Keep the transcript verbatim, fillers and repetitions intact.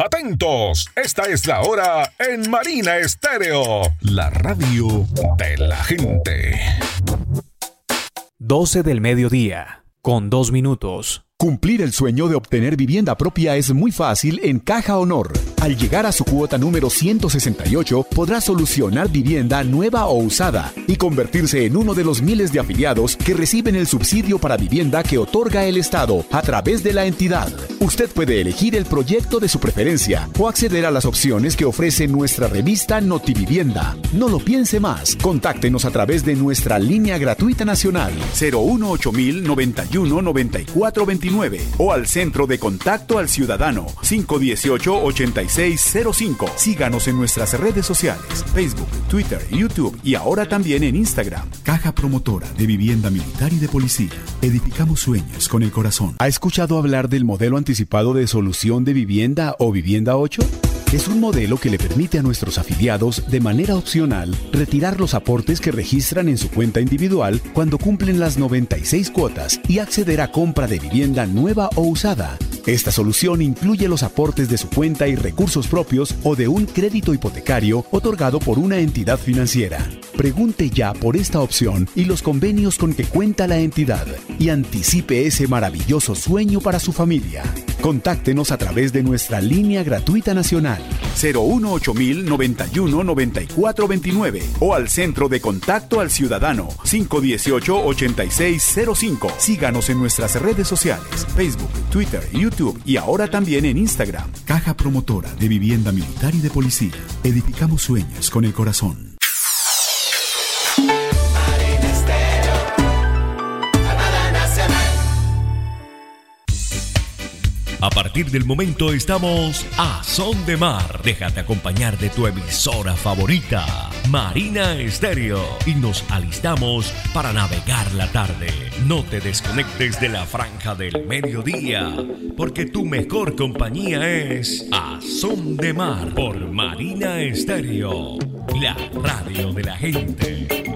Atentos, esta es la hora en Marina Estéreo, la radio de la gente. doce del mediodía, con dos minutos. Cumplir el sueño de obtener vivienda propia es muy fácil en Caja Honor. Al llegar a su cuota número ciento sesenta y ocho, podrá solucionar vivienda nueva o usada y convertirse en uno de los miles de afiliados que reciben el subsidio para vivienda que otorga el Estado a través de la entidad. Usted puede elegir el proyecto de su preferencia o acceder a las opciones que ofrece nuestra revista Notivivienda. No lo piense más. Contáctenos a través de nuestra línea gratuita nacional cero uno ocho mil noventa y uno noventa y cuatro veintinueve o al Centro de Contacto al Ciudadano cinco dieciocho ochenta y seis cero cinco. Síganos en nuestras redes sociales, Facebook, Twitter, YouTube y ahora también en Instagram. Caja Promotora de Vivienda Militar y de Policía. Edificamos sueños con el corazón. ¿Ha escuchado hablar del modelo anticipado de solución de vivienda o Vivienda ocho? Es un modelo que le permite a nuestros afiliados, de manera opcional, retirar los aportes que registran en su cuenta individual cuando cumplen las noventa y seis cuotas y acceder a compra de vivienda nueva o usada. Esta solución incluye los aportes de su cuenta y recursos propios o de un crédito hipotecario otorgado por una entidad financiera. Pregunte ya por esta opción y los convenios con que cuenta la entidad y anticipe ese maravilloso sueño para su familia. Contáctenos a través de nuestra línea gratuita nacional cero uno ocho mil noventa y uno noventa y cuatro veintinueve o al Centro de Contacto al Ciudadano cinco dieciocho ochenta y seis cero cinco. Síganos en nuestras redes sociales, Facebook, Twitter, YouTube y ahora también en Instagram. Caja Promotora de Vivienda Militar y de Policía. Edificamos sueños con el corazón. A partir del momento estamos a Son de Mar. Déjate acompañar de tu emisora favorita, Marina Estéreo. Y nos alistamos para navegar la tarde. No te desconectes de la franja del mediodía, porque tu mejor compañía es A Son de Mar por Marina Estéreo, la radio de la gente.